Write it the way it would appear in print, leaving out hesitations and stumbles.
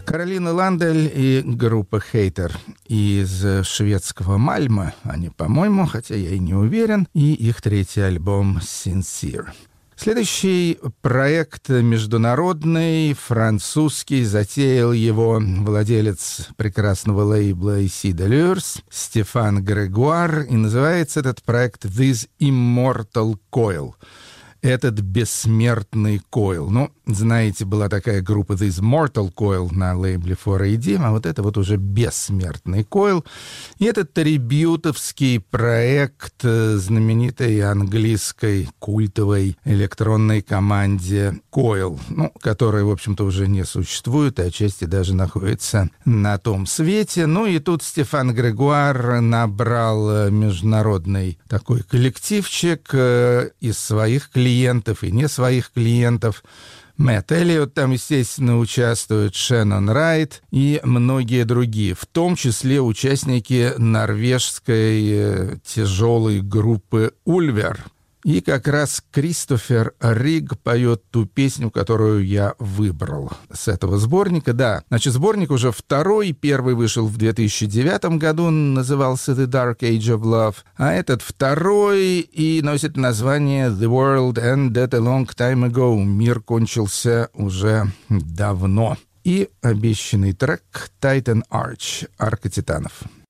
Каролина Ландель и группа «Хейтер» из шведского Мальмö, они, по-моему, хотя я и не уверен, и их третий альбом «Sincere». Следующий проект международный, французский, затеял его владелец прекрасного лейбла AC Delurs Стефан Грегуар, и называется этот проект «This Immortal Coil». Этот бессмертный Coil. Ну, знаете, была такая группа This Mortal Coil на лейбле 4AD, а вот это вот уже бессмертный Coil. И этот трибьютовский проект знаменитой английской культовой электронной команде Coil, ну, которая, в общем-то, уже не существует, и отчасти даже находится на том свете. Ну, и тут Стефан Грегуар набрал международный такой коллективчик из своих клиентов и не своих клиентов. Мэтт Эллиот там, естественно, участвует, Шеннон Райт и многие другие, в том числе участники норвежской тяжелой группы «Ульвер». И как раз Кристофер Риг поет ту песню, которую я выбрал с этого сборника. Да, значит, сборник уже второй, первый вышел в 2009 году, назывался The Dark Age of Love, а этот второй и носит название The World Ended a Long Time Ago. Мир кончился уже давно. И обещанный трек Titan Arch, Арка Титанов.